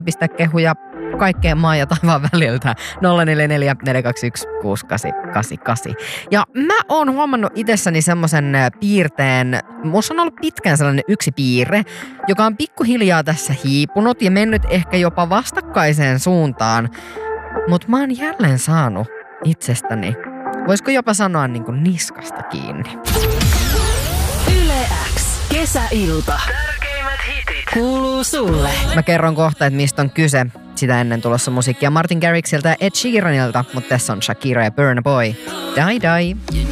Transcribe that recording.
pistää kehuja kaikkeen maan ja taivaan väliltä. 044 421 6888. Ja mä oon huomannut itsessäni semmoisen piirteen, musta on ollut pitkään sellainen yksi piirre, joka on pikkuhiljaa tässä hiipunut ja mennyt ehkä jopa vastakkaiseen suuntaan. Mutta mä oon jälleen saanut itsestäni, voisiko jopa sanoa niin kuin niskasta kiinni. Yle X. Kesäilta. Tärkeimmät hitit kuuluu sulle. Mä kerron kohta, että mistä on kyse. Sitä ennen tulossa musiikkia Martin Garrixilta ja Ed Sheeranilta, mutta tässä on Shakira ja Burna Boy. Die Die.